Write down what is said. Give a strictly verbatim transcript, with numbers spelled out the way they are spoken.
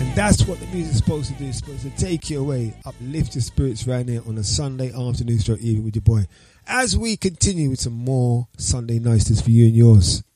And that's what the music's supposed to do. It's supposed to take you away, uplift your spirits right here on a Sunday afternoon stroke evening with your boy. As we continue with some more Sunday niceness for you and yours.